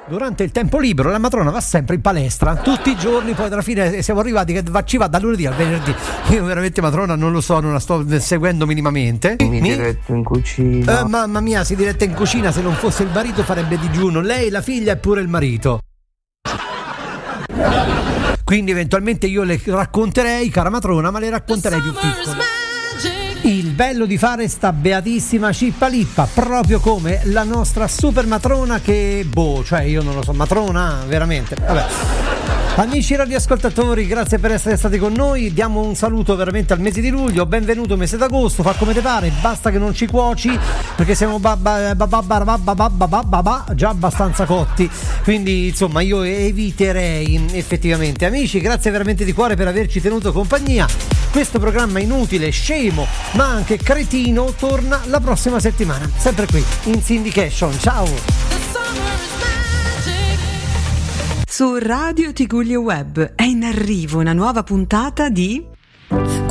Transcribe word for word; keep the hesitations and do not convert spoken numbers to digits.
Durante il tempo libero la matrona va sempre in palestra tutti i giorni, poi alla fine siamo arrivati che ci va da lunedì al venerdì. Io veramente matrona non lo so, non la sto seguendo minimamente. Mi diretto in cucina. Eh, mamma mia, si diretta in cucina, se non fosse il marito farebbe digiuno, lei, la figlia e pure il marito. Quindi eventualmente io le racconterei, cara matrona, ma le racconterei più piccole. Il bello di fare sta beatissima cippa lippa, proprio come la nostra super matrona che, boh, cioè io non lo so, matrona, veramente, vabbè. Amici radioascoltatori, grazie per essere stati con noi, diamo un saluto veramente al mese di luglio, benvenuto mese d'agosto, fa come te pare, basta che non ci cuoci, perché siamo babba, babba, babba, babba, babba, babba, già abbastanza cotti, quindi insomma io eviterei effettivamente. Amici, grazie veramente di cuore per averci tenuto compagnia. Questo programma inutile, scemo, ma anche cretino torna la prossima settimana, sempre qui in Syndication. Ciao! Su Radio Tigullio Web è in arrivo una nuova puntata di